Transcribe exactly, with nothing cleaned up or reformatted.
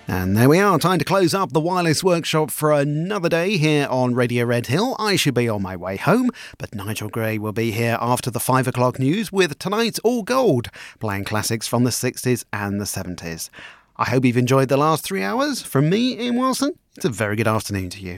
And there we are, time to close up the Wireless Workshop for another day here on Radio Red Hill. I should be on my way home, but Nigel Gray will be here after the five o'clock news with tonight's All Gold, playing classics from the sixties and the seventies. I hope you've enjoyed the last three hours. From me, Ian Wilson, it's a very good afternoon to you.